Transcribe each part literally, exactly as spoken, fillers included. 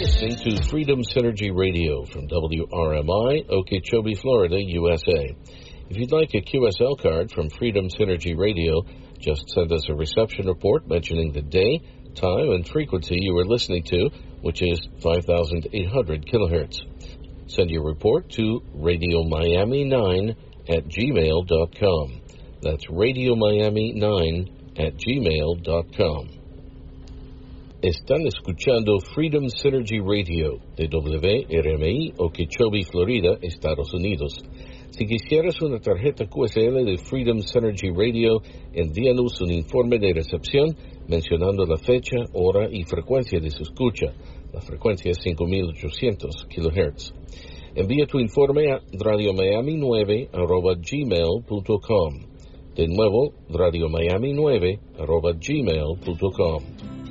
listening to Freedom Synergy Radio from W R M I, Okeechobee, Florida, U S A. If you'd like a Q S L card from Freedom Synergy Radio, just send us a reception report mentioning the day, time, and frequency you are listening to, which is five thousand eight hundred kilohertz. Send your report to radio miami nine at gmail dot com. That's radio miami nine at gmail dot com. Están escuchando Freedom Synergy Radio de W R M I, Okeechobee, Florida, Estados Unidos. Si quisieras una tarjeta Q S L de Freedom Synergy Radio, envíanos un informe de recepción mencionando la fecha, hora y frecuencia de su escucha. La frecuencia es cinco mil ochocientos kilohertz. Envía tu informe a radio miami nueve arroba gmail punto com. De nuevo, radio miami nueve arroba gmail punto com.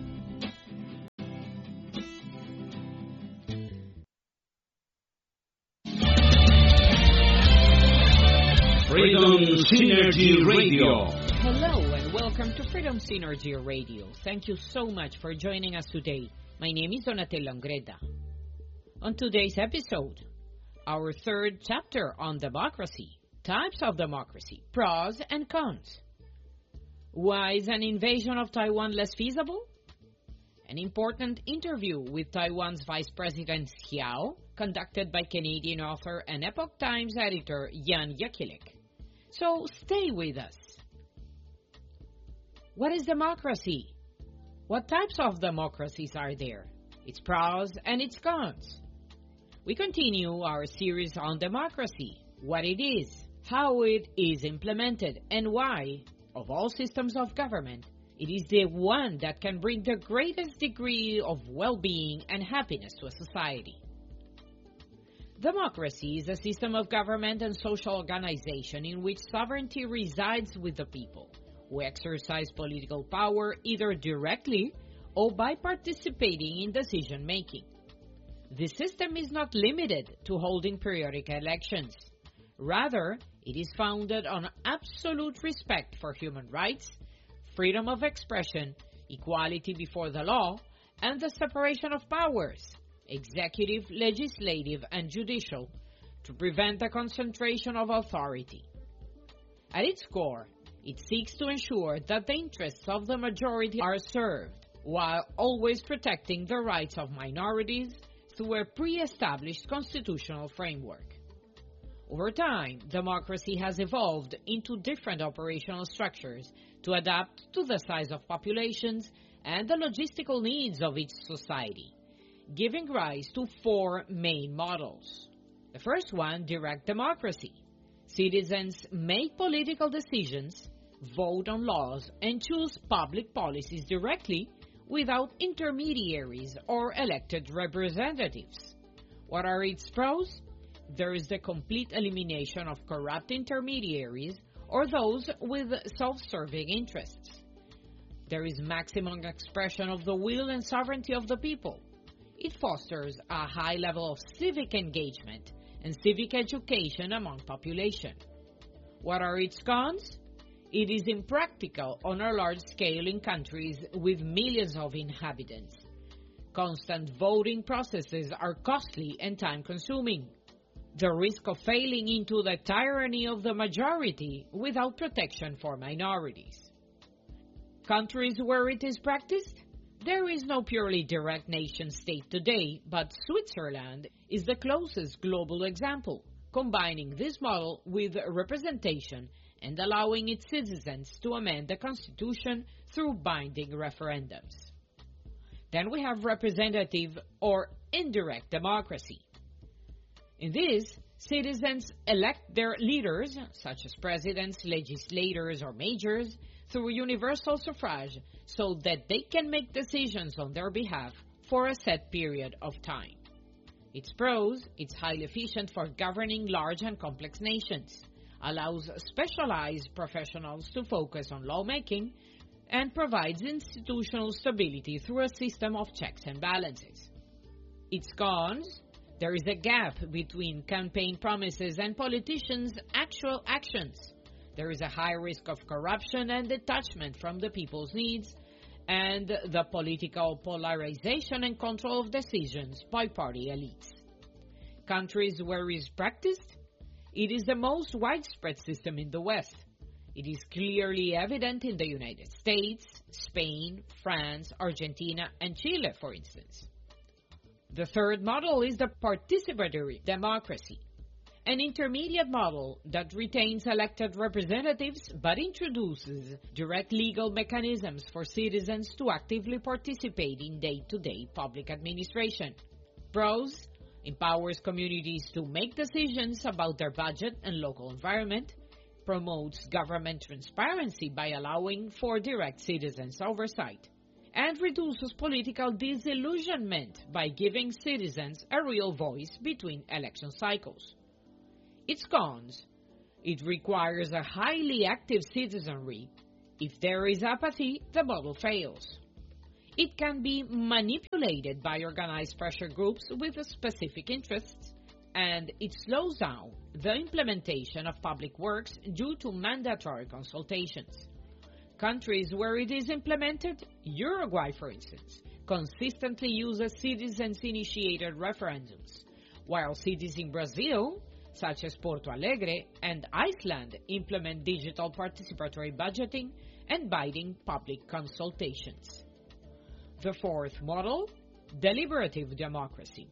Freedom Synergy Radio. Hello and welcome to Freedom Synergy Radio. Thank you so much for joining us today. My name is Donatella Angreta. On today's episode, our third chapter on democracy, types of democracy, pros and cons. Why is an invasion of Taiwan less feasible? An important interview with Taiwan's Vice President Xiao, conducted by Canadian author and Epoch Times editor Jan Jekielek. So stay with us. What is democracy? What types of democracies are there? Its pros and its cons. We continue our series on democracy, what it is, how it is implemented, and why, of all systems of government, it is the one that can bring the greatest degree of well-being and happiness to a society. Democracy is a system of government and social organization in which sovereignty resides with the people, who exercise political power either directly or by participating in decision-making. This system is not limited to holding periodic elections. Rather, it is founded on absolute respect for human rights, freedom of expression, equality before the law, and the separation of powers, executive, legislative, and judicial, to prevent the concentration of authority. At its core, it seeks to ensure that the interests of the majority are served, while always protecting the rights of minorities through a pre-established constitutional framework. Over time, democracy has evolved into different operational structures to adapt to the size of populations and the logistical needs of each society, giving rise to four main models. The first one, direct democracy. Citizens make political decisions, vote on laws, and choose public policies directly without intermediaries or elected representatives. What are its pros? There is the complete elimination of corrupt intermediaries or those with self-serving interests. There is maximum expression of the will and sovereignty of the people. It fosters a high level of civic engagement and civic education among population. What are its cons? It is impractical on a large scale in countries with millions of inhabitants. Constant voting processes are costly and time-consuming. The risk of failing into the tyranny of the majority without protection for minorities. Countries where it is practiced? There is no purely direct nation-state today, but Switzerland is the closest global example, combining this model with representation and allowing its citizens to amend the constitution through binding referendums. Then we have representative or indirect democracy. In this, citizens elect their leaders, such as presidents, legislators, or mayors, through universal suffrage so that they can make decisions on their behalf for a set period of time. Its pros, it's highly efficient for governing large and complex nations, allows specialized professionals to focus on lawmaking, and provides institutional stability through a system of checks and balances. Its cons? There is a gap between campaign promises and politicians' actual actions. There is a high risk of corruption and detachment from the people's needs, and the political polarization and control of decisions by party elites. Countries where it is practiced, it is the most widespread system in the West. It is clearly evident in the United States, Spain, France, Argentina, and Chile, for instance. The third model is the participatory democracy, an intermediate model that retains elected representatives but introduces direct legal mechanisms for citizens to actively participate in day-to-day public administration. Pros: empowers communities to make decisions about their budget and local environment, promotes government transparency by allowing for direct citizens' oversight, and reduces political disillusionment by giving citizens a real voice between election cycles. Its cons: it requires a highly active citizenry. If there is apathy, the model fails. It can be manipulated by organized pressure groups with specific interests, and it slows down the implementation of public works due to mandatory consultations. Countries where it is implemented, Uruguay for instance, consistently uses citizens-initiated referendums, while cities in Brazil, such as Porto Alegre and Iceland, implement digital participatory budgeting and binding public consultations. The fourth model, deliberative democracy.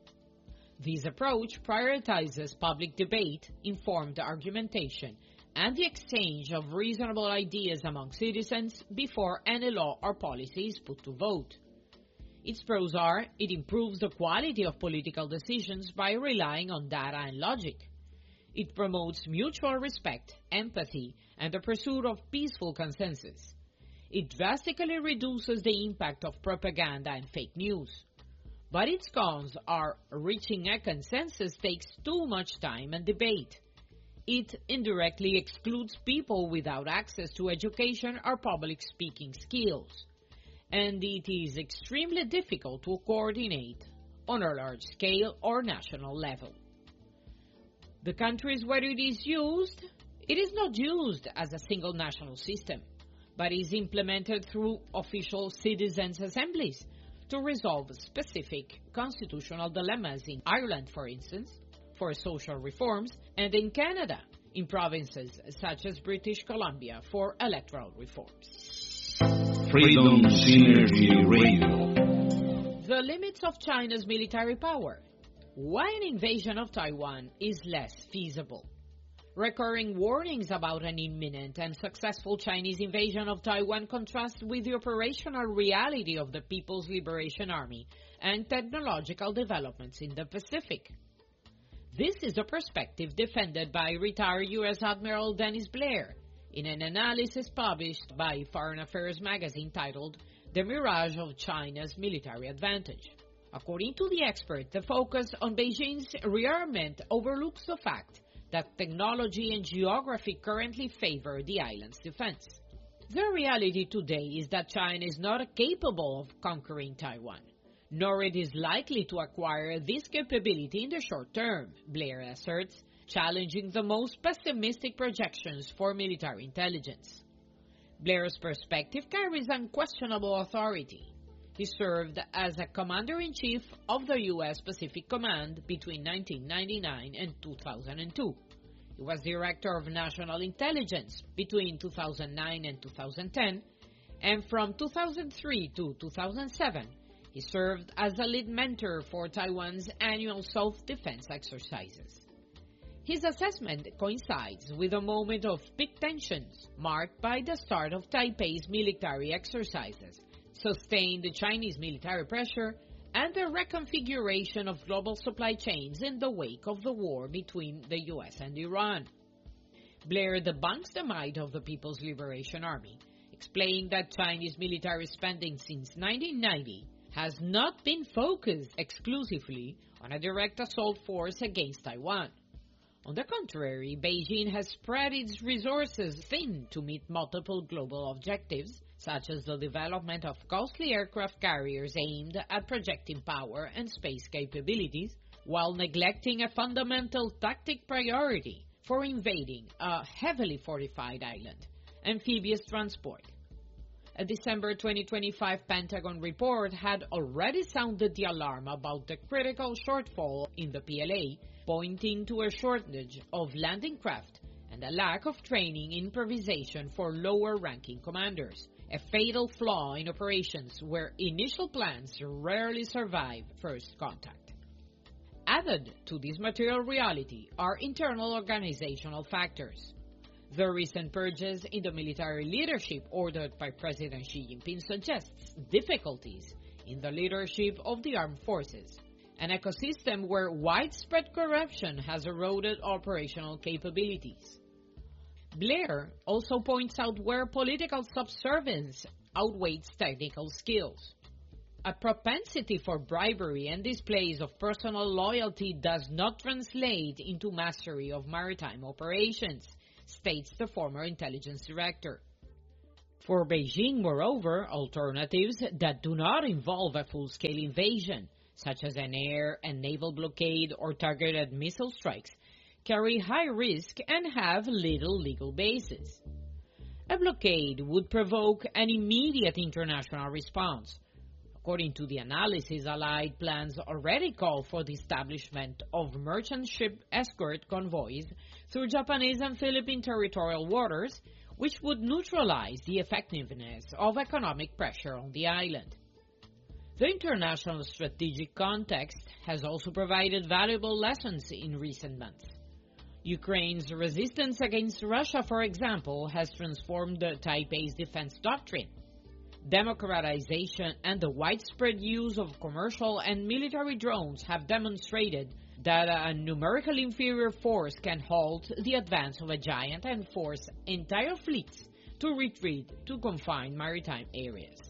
This approach prioritizes public debate, informed argumentation, and the exchange of reasonable ideas among citizens before any law or policy is put to vote. Its pros are: it improves the quality of political decisions by relying on data and logic. It promotes mutual respect, empathy, and the pursuit of peaceful consensus. It drastically reduces the impact of propaganda and fake news. But its cons are: reaching a consensus takes too much time and debate. It indirectly excludes people without access to education or public speaking skills. And it is extremely difficult to coordinate on a large scale or national level. The countries where it is used, it is not used as a single national system, but is implemented through official citizens' assemblies to resolve specific constitutional dilemmas in Ireland, for instance, for social reforms, and in Canada, in provinces such as British Columbia, for electoral reforms. Freedom Synergy Radio. The limits of China's military power. Why an invasion of Taiwan is less feasible. Recurring warnings about an imminent and successful Chinese invasion of Taiwan contrast with the operational reality of the People's Liberation Army and technological developments in the Pacific. This is a perspective defended by retired U S Admiral Dennis Blair in an analysis published by Foreign Affairs magazine titled "The Mirage of China's Military Advantage." According to the expert, the focus on Beijing's rearmament overlooks the fact that technology and geography currently favor the island's defense. The reality today is that China is not capable of conquering Taiwan, nor it is likely to acquire this capability in the short term, Blair asserts, challenging the most pessimistic projections for military intelligence. Blair's perspective carries unquestionable authority. He served as a commander-in-chief of the U S Pacific Command between nineteen ninety-nine and two thousand two. He was Director of National Intelligence between two thousand nine and two thousand ten, and from two thousand three to two thousand seven, he served as a lead mentor for Taiwan's annual self-defense exercises. His assessment coincides with a moment of peak tensions marked by the start of Taipei's military exercises, sustained Chinese military pressure, and the reconfiguration of global supply chains in the wake of the war between the U S and Iran. Blair debunks the might of the People's Liberation Army, explaining that Chinese military spending since nineteen ninety has not been focused exclusively on a direct assault force against Taiwan. On the contrary, Beijing has spread its resources thin to meet multiple global objectives, such as the development of costly aircraft carriers aimed at projecting power and space capabilities, while neglecting a fundamental tactic priority for invading a heavily fortified island: amphibious transport. A December twenty twenty-five Pentagon report had already sounded the alarm about the critical shortfall in the P L A, pointing to a shortage of landing craft and a lack of training improvisation for lower-ranking commanders, a fatal flaw in operations where initial plans rarely survive first contact. Added to this material reality are internal organizational factors. The recent purges in the military leadership ordered by President Xi Jinping suggests difficulties in the leadership of the armed forces, an ecosystem where widespread corruption has eroded operational capabilities. Blair also points out where political subservience outweighs technical skills. A propensity for bribery and displays of personal loyalty does not translate into mastery of maritime operations, states the former intelligence director. For Beijing, moreover, alternatives that do not involve a full-scale invasion, such as an air and naval blockade or targeted missile strikes, carry high risk and have little legal basis. A blockade would provoke an immediate international response. According to the analysis, Allied plans already call for the establishment of merchant ship escort convoys through Japanese and Philippine territorial waters, which would neutralize the effectiveness of economic pressure on the island. The international strategic context has also provided valuable lessons in recent months. Ukraine's resistance against Russia, for example, has transformed the Taipei's defense doctrine. Democratization and the widespread use of commercial and military drones have demonstrated that a numerically inferior force can halt the advance of a giant and force entire fleets to retreat to confined maritime areas.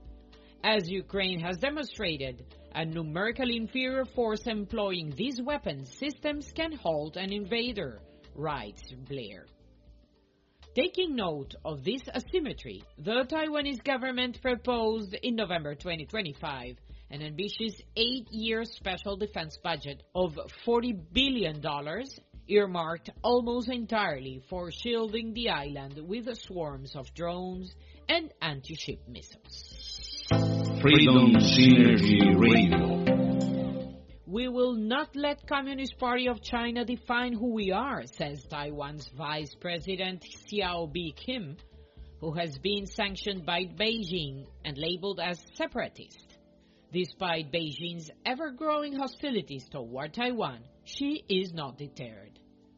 As Ukraine has demonstrated, a numerically inferior force employing these weapon systems can halt an invader, writes Blair. Taking note of this asymmetry, the Taiwanese government proposed in November twenty twenty-five an ambitious eight-year special defense budget of forty billion dollars, earmarked almost entirely for shielding the island with swarms of drones and anti-ship missiles. Freedom Synergy Radio. We will not let Communist Party of China define who we are, says Taiwan's Vice President Hsiao B-Kim, who has been sanctioned by Beijing and labeled as separatist. Despite Beijing's ever-growing hostilities toward Taiwan, she is not deterred.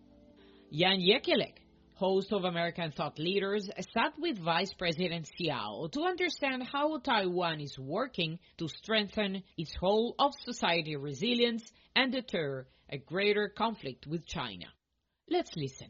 Jan Jekielek, host of American Thought Leaders, sat with Vice President Hsiao to understand how Taiwan is working to strengthen its whole of society resilience and deter a greater conflict with China. Let's listen.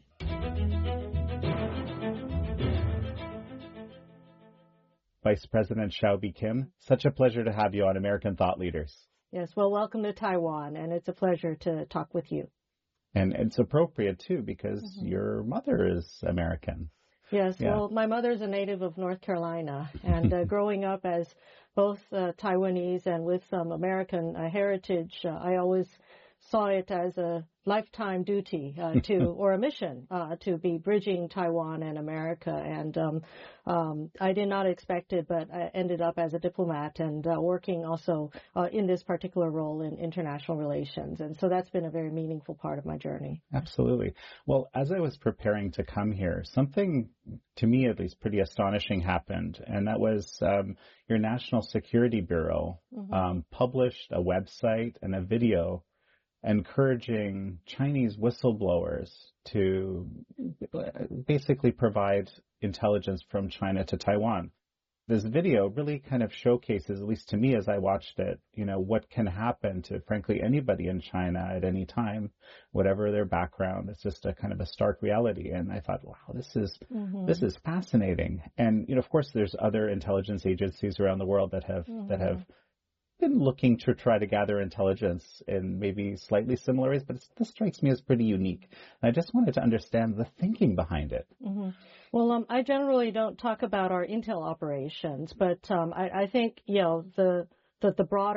Vice President Hsiao B-Kim, such a pleasure to have you on American Thought Leaders. Yes, well, welcome to Taiwan, and it's a pleasure to talk with you. And it's appropriate, too, because mm-hmm. your mother is American. Yes, yeah. Well, my mother's a native of North Carolina, and uh, growing up as both uh, Taiwanese and with some American uh, heritage, uh, I always saw it as a lifetime duty uh, to, or a mission uh, to be bridging Taiwan and America. And um, um, I did not expect it, but I ended up as a diplomat and uh, working also uh, in this particular role in international relations. And so that's been a very meaningful part of my journey. Absolutely. Well, as I was preparing to come here, something, to me at least, pretty astonishing happened. And that was um, your National Security Bureau mm-hmm. um, published a website and a video encouraging Chinese whistleblowers to basically provide intelligence from China to Taiwan. This video really kind of showcases, at least to me as I watched it, you know, what can happen to, frankly, anybody in China at any time, whatever their background. It's just a kind of a stark reality. And I thought, wow, this is mm-hmm. this is fascinating. And, you know, of course, there's other intelligence agencies around the world that have mm-hmm. that have been looking to try to gather intelligence in maybe slightly similar ways, but this strikes me as pretty unique. And I just wanted to understand the thinking behind it. Mm-hmm. Well, um, I generally don't talk about our intel operations, but um, I, I think, you know, the, the the broader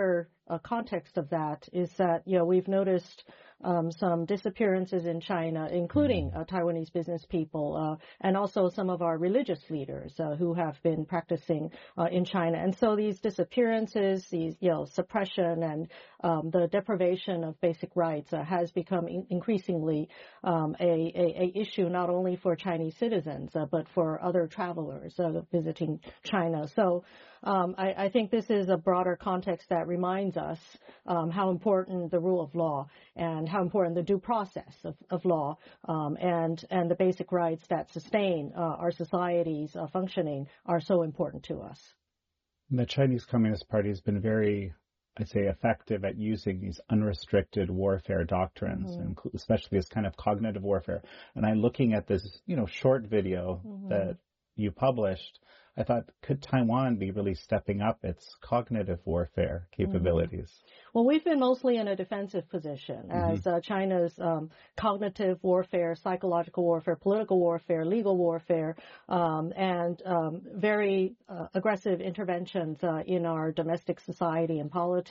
uh, context of that is that, you know, we've noticed um, some disappearances in China, including uh, Taiwanese business people, uh, and also some of our religious leaders uh, who have been practicing uh, in China. And so these disappearances, these, you know, suppression and um, the deprivation of basic rights uh, has become in- increasingly um, a, a, a issue not only for Chinese citizens, uh, but for other travelers uh, visiting China. So um, I, I think this is a broader context that reminds us um, how important the rule of law and how important the due process of, of law um, and and the basic rights that sustain uh, our society's uh, functioning are so important to us. The Chinese Communist Party has been very, I'd say, effective at using these unrestricted warfare doctrines, mm-hmm. and especially this kind of cognitive warfare. And I'm looking at this, you know, short video mm-hmm. that you published. I thought, could Taiwan be really stepping up its cognitive warfare capabilities? Mm-hmm. Well, we've been mostly in a defensive position as mm-hmm. uh, China's um, cognitive warfare, psychological warfare, political warfare, legal warfare, um, and um, very uh, aggressive interventions uh, in our domestic society and politics.